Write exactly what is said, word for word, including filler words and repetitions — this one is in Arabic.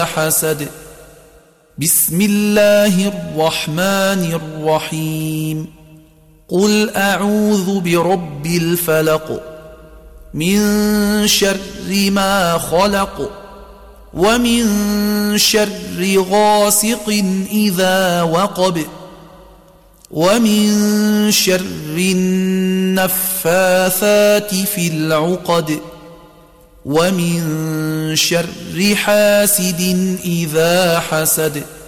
إذا حسد بسم الله الرحمن الرحيم قل أعوذ برب الفلق من شر ما خلق ومن شر غاسق إذا وقب ومن شر النفاثات في العقد ومن شر حاسد إذا حسد